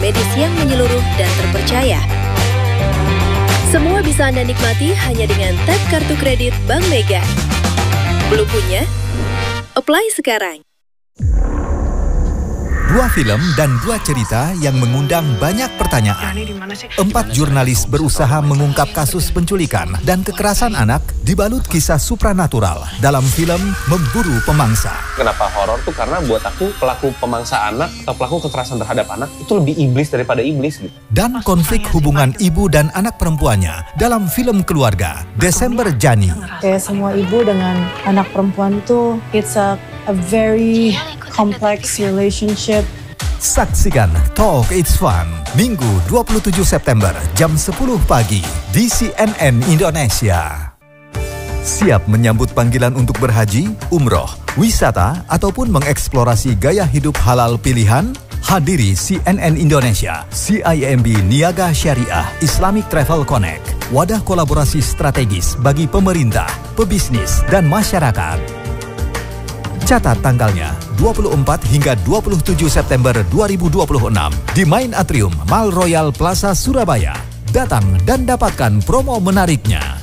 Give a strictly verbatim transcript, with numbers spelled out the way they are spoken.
medis yang menyeluruh dan terpercaya. Semua bisa Anda nikmati hanya dengan tap kartu kredit Bank Mega. Belum punya? Apply sekarang. Dua film dan dua cerita yang mengundang banyak pertanyaan. Empat jurnalis berusaha mengungkap kasus penculikan dan kekerasan anak dibalut kisah supranatural dalam film Memburu Pemangsa. Kenapa horor tuh? Karena buat aku pelaku pemangsa anak atau pelaku kekerasan terhadap anak itu lebih iblis daripada iblis gitu. Dan konflik hubungan ibu dan anak perempuannya dalam film keluarga Desember Jani. Kayak semua ibu dengan anak perempuan tuh, it's a, a very complex relationship. Saksikan Talk It's Fun Minggu dua puluh tujuh September jam sepuluh pagi di C N N Indonesia. Siap menyambut panggilan untuk berhaji, umroh, wisata, ataupun mengeksplorasi gaya hidup halal pilihan? Hadiri C N N Indonesia, C I M B Niaga Syariah Islamic Travel Connect, wadah kolaborasi strategis bagi pemerintah, pebisnis, dan masyarakat. Catat tanggalnya dua puluh empat hingga dua puluh tujuh September dua ribu dua puluh enam di Main Atrium Mall Royal Plaza Surabaya. Datang dan dapatkan promo menariknya.